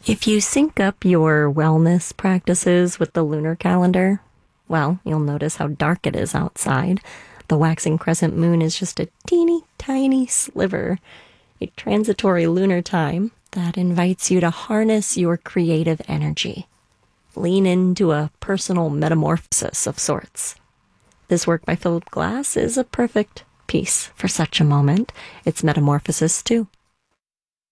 If you sync up your wellness practices with the lunar calendar, well, you'll notice how dark it is outside. The waxing crescent moon is just a teeny tiny sliver, a transitory lunar time that invites you to harness your creative energy. Lean into a personal metamorphosis of sorts. This work by Philip Glass is a perfect piece for such a moment. It's metamorphosis too.